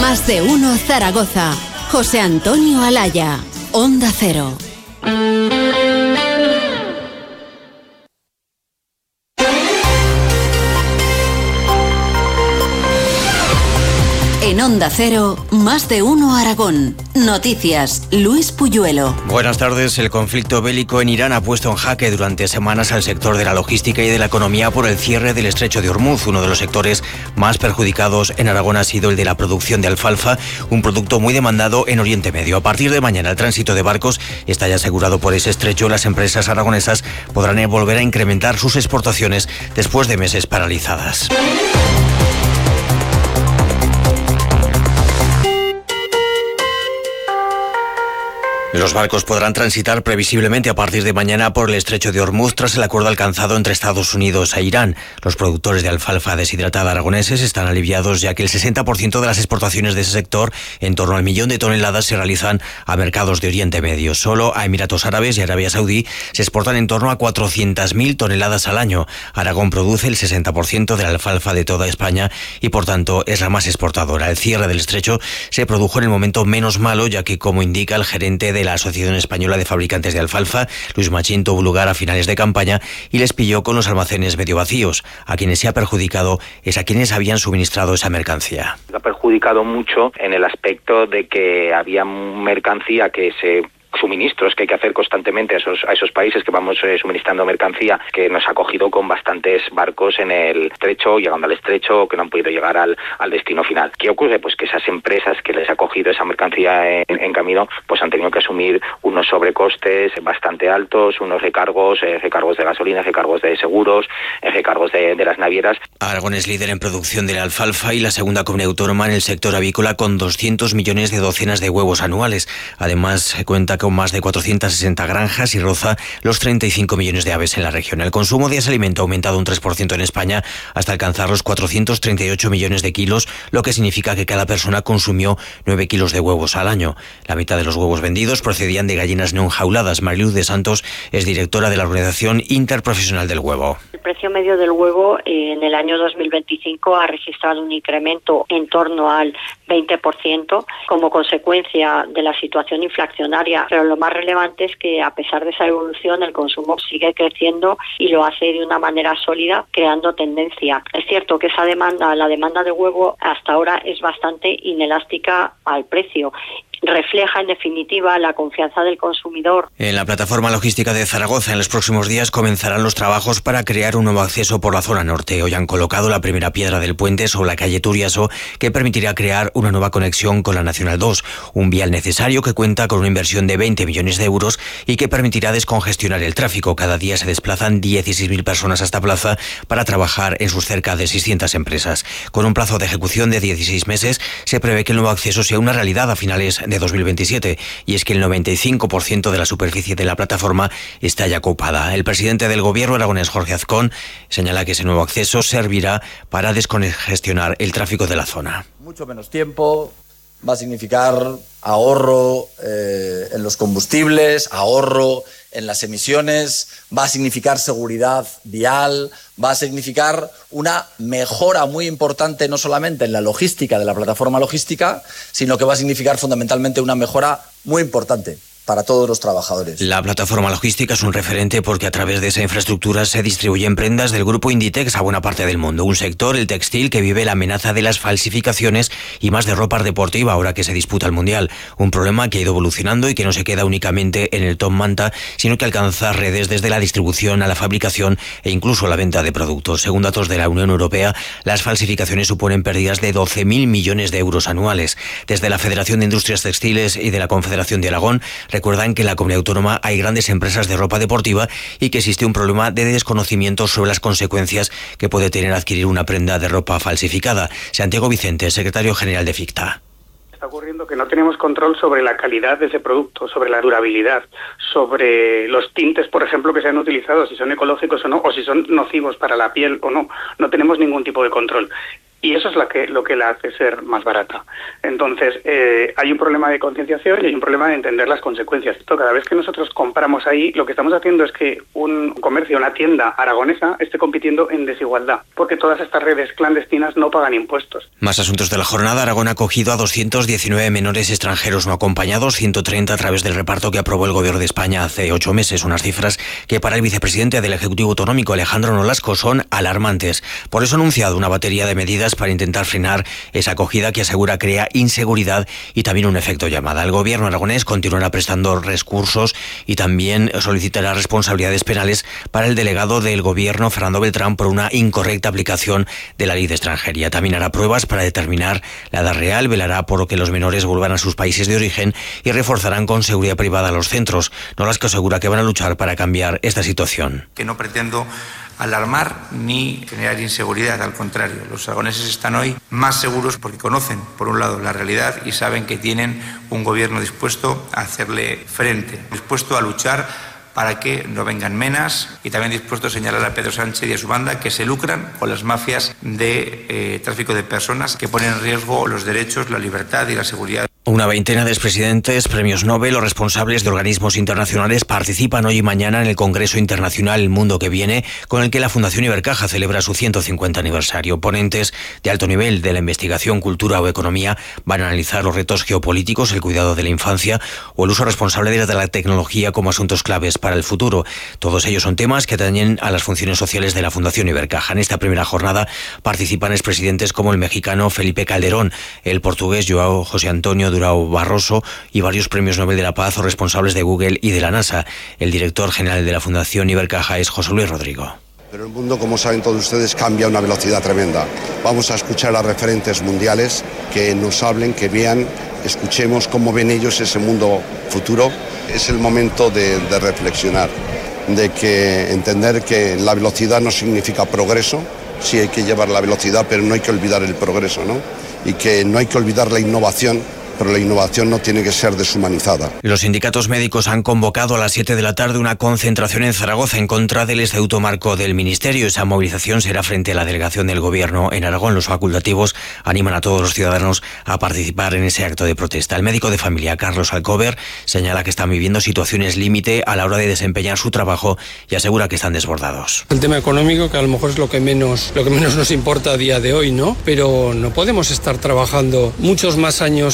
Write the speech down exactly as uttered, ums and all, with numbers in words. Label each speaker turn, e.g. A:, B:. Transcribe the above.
A: Más de uno Zaragoza. José Antonio Alaya, Onda Cero. En Onda Cero, Más de uno Aragón. Noticias, Luis Puyuelo.
B: Buenas tardes. El conflicto bélico en Irán ha puesto en jaque durante semanas al sector de la logística y de la economía por el cierre del estrecho de Ormuz. Uno de los sectores más perjudicados en Aragón ha sido el de la producción de alfalfa, un producto muy demandado en Oriente Medio. A partir de mañana, el tránsito de barcos está ya asegurado por ese estrecho. Las empresas aragonesas podrán volver a incrementar sus exportaciones después de meses paralizadas. Los barcos podrán transitar previsiblemente a partir de mañana por el estrecho de Ormuz tras el acuerdo alcanzado entre Estados Unidos e Irán. Los productores de alfalfa deshidratada aragoneses están aliviados ya que el sesenta por ciento de las exportaciones de ese sector, en torno al millón de toneladas, se realizan a mercados de Oriente Medio. Solo a Emiratos Árabes y Arabia Saudí se exportan en torno a cuatrocientas mil toneladas al año. Aragón produce el sesenta por ciento de la alfalfa de toda España y por tanto es la más exportadora. El cierre del estrecho se produjo en el momento menos malo, ya que, como indica el gerente de la Asociación Española de Fabricantes de Alfalfa, Luis Machín, tuvo lugar a finales de campaña y les pilló con los almacenes medio vacíos. A quienes se ha perjudicado es a quienes habían suministrado esa mercancía.
C: Ha perjudicado mucho en el aspecto de que había mercancía que se... suministros que hay que hacer constantemente a esos, a esos países que vamos eh, suministrando mercancía, que nos ha cogido con bastantes barcos en el estrecho, llegando al estrecho, que no han podido llegar al, al destino final. ¿Qué ocurre? Pues que esas empresas que les ha cogido esa mercancía en, en camino, pues han tenido que asumir unos sobrecostes bastante altos, unos recargos, eh, recargos de gasolina, recargos de seguros, eh, recargos de, de las navieras.
B: Aragón es líder en producción de la alfalfa y la segunda comunidad autónoma en el sector avícola, con doscientos millones de docenas de huevos anuales. Además, cuenta con más de cuatrocientas sesenta granjas y roza los treinta y cinco millones de aves en la región. El consumo de ese alimento ha aumentado un tres por ciento en España hasta alcanzar los cuatrocientos treinta y ocho millones de kilos, lo que significa que cada persona consumió nueve kilos de huevos al año. La mitad de los huevos vendidos procedían de gallinas no enjauladas. Mariluz de Santos es directora de la Organización Interprofesional del Huevo.
D: El precio medio del huevo eh, en el año dos mil veinticinco ha registrado un incremento en torno al veinte por ciento como consecuencia de la situación inflacionaria, pero lo más relevante es que, a pesar de esa evolución, el consumo sigue creciendo y lo hace de una manera sólida, creando tendencia. Es cierto que esa demanda, la demanda de huevo, hasta ahora es bastante inelástica al precio. Refleja, en definitiva, la confianza del consumidor.
B: En la plataforma logística de Zaragoza, en los próximos días comenzarán los trabajos para crear un nuevo acceso por la zona norte. Hoy han colocado la primera piedra del puente sobre la calle Turiaso, que permitirá crear una nueva conexión con la Nacional dos, un vial necesario que cuenta con una inversión de veinte millones de euros y que permitirá descongestionar el tráfico. Cada día se desplazan dieciséis mil personas a esta plaza para trabajar en sus cerca de seiscientas empresas. Con un plazo de ejecución de dieciséis meses, se prevé que el nuevo acceso sea una realidad a finales de dos mil veintisiete, y es que el noventa y cinco por ciento de la superficie de la plataforma está ya ocupada. El presidente del gobierno aragonés, Jorge Azcón, señala que ese nuevo acceso servirá para descongestionar el tráfico de la zona.
E: Mucho menos tiempo, va a significar ahorro eh, en los combustibles, ahorro en las emisiones, va a significar seguridad vial, va a significar una mejora muy importante no solamente en la logística de la plataforma logística, sino que va a significar fundamentalmente una mejora muy importante para todos los trabajadores.
B: La plataforma logística es un referente porque a través de esa infraestructura se distribuyen prendas del grupo Inditex a buena parte del mundo. Un sector, el textil, que vive la amenaza de las falsificaciones y más de ropa deportiva ahora que se disputa el Mundial. Un problema que ha ido evolucionando y que no se queda únicamente en el top manta, sino que alcanza redes desde la distribución a la fabricación e incluso la venta de productos. Según datos de la Unión Europea, las falsificaciones suponen pérdidas de doce mil millones de euros anuales. Desde la Federación de Industrias Textiles y de la Confederación de Aragón recuerdan que en la comunidad autónoma hay grandes empresas de ropa deportiva y que existe un problema de desconocimiento sobre las consecuencias que puede tener adquirir una prenda de ropa falsificada. Santiago Vicente, secretario general de FICTA.
F: Está ocurriendo que no tenemos control sobre la calidad de ese producto, sobre la durabilidad, sobre los tintes, por ejemplo, que se han utilizado, si son ecológicos o no, o si son nocivos para la piel o no. No tenemos ningún tipo de control. y eso es lo que, lo que la hace ser más barata. Entonces, eh, hay un problema de concienciación y hay un problema de entender las consecuencias. Esto, cada vez que nosotros compramos ahí, lo que estamos haciendo es que un comercio, una tienda aragonesa esté compitiendo en desigualdad, porque todas estas redes clandestinas no pagan impuestos.
B: Más asuntos de la jornada. Aragón ha acogido a doscientos diecinueve menores extranjeros no acompañados, ciento treinta a través del reparto que aprobó el Gobierno de España hace ocho meses, unas cifras que para el vicepresidente del Ejecutivo Autonómico, Alejandro Nolasco, son alarmantes. Por eso ha anunciado una batería de medidas para intentar frenar esa acogida que asegura crea inseguridad y también un efecto llamada. El Gobierno aragonés continuará prestando recursos y también solicitará responsabilidades penales para el delegado del Gobierno, Fernando Beltrán, por una incorrecta aplicación de la ley de extranjería. También hará pruebas para determinar la edad real, velará por que los menores vuelvan a sus países de origen y reforzarán con seguridad privada los centros. Nolasco asegura que van a luchar para cambiar esta situación.
G: Que no pretendo alarmar ni generar inseguridad, al contrario, los aragoneses están hoy más seguros porque conocen, por un lado, la realidad y saben que tienen un gobierno dispuesto a hacerle frente, dispuesto a luchar para que no vengan menas y también dispuesto a señalar a Pedro Sánchez y a su banda que se lucran con las mafias de eh, tráfico de personas que ponen en riesgo los derechos, la libertad y la seguridad.
B: Una veintena de expresidentes, premios Nobel o responsables de organismos internacionales participan hoy y mañana en el Congreso Internacional El Mundo que Viene, con el que la Fundación Ibercaja celebra su ciento cincuenta aniversario. Ponentes de alto nivel de la investigación, cultura o economía van a analizar los retos geopolíticos, el cuidado de la infancia o el uso responsable de la tecnología como asuntos claves para el futuro. Todos ellos son temas que atañen a las funciones sociales de la Fundación Ibercaja. En esta primera jornada participan expresidentes como el mexicano Felipe Calderón, el portugués Joao José Antonio Durão Barroso y varios premios Nobel de la Paz o responsables de Google y de la NASA. El director general de la Fundación Ibercaja es José Luis Rodrigo.
H: Pero el mundo, como saben todos ustedes, cambia a una velocidad tremenda. Vamos a escuchar a referentes mundiales que nos hablen, que vean, escuchemos cómo ven ellos ese mundo futuro. Es el momento de, de reflexionar, de que entender que la velocidad no significa progreso. Sí hay que llevar la velocidad, pero no hay que olvidar el progreso, ¿no? Y que no hay que olvidar la innovación, pero la innovación no tiene que ser deshumanizada.
B: Los sindicatos médicos han convocado a las siete de la tarde una concentración en Zaragoza en contra del Estatuto Marco del Ministerio. Esa movilización será frente a la delegación del Gobierno en Aragón. Los facultativos animan a todos los ciudadanos a participar en ese acto de protesta. El médico de familia, Carlos Alcover, señala que están viviendo situaciones límite a la hora de desempeñar su trabajo y asegura que están desbordados.
I: El tema económico, que a lo mejor es lo que menos, lo que menos nos importa a día de hoy, ¿no? Pero no podemos estar trabajando muchos más años